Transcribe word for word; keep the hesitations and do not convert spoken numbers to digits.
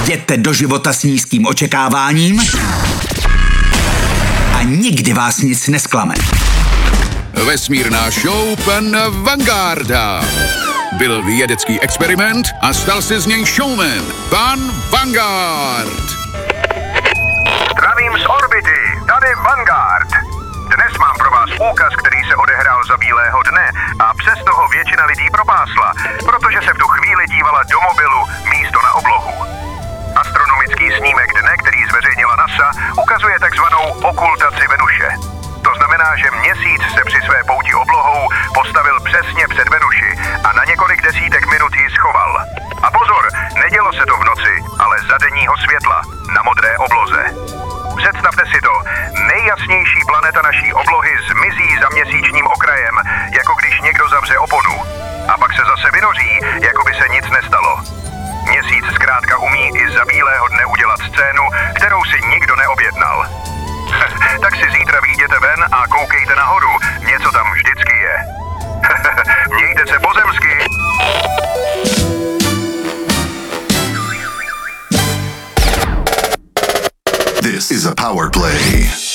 Jděte do života s nízkým očekáváním a nikdy vás nic nesklame. Vesmírná show pana Vanguarda. Byl vědecký experiment a stal se z něj showman. Pan Vanguard. Zdravím z orbity, tady Vanguard. Dnes mám pro vás úkaz, který se odehrál za bílého dne a přesto ho většina lidí propásla, protože se v tu chvíli dívala do mobilu místo na oblohu. Astronomický snímek dne, který zveřejnila NASA, ukazuje takzvanou okultaci Venuše. To znamená, že měsíc se při své pouti oblohou postavil přesně před Venuši a na několik desítek minut ji schoval. A pozor, nedělo se to v noci, ale za denního světla, na modré obloze. Představte si to, nejjasnější planeta naší oblohy zmizí za měsíčním okrajem, jako když někdo zavře oponu. A pak se zase vynoří, jako by se nic nestalo. Měsíc zkrátka umí i za bílého dne udělat scénu, kterou si nikdo neobjednal. Tak si zítra vyjděte ven a koukejte nahoru, něco tam vždycky je. Mějte se pozemsky. This is a power play.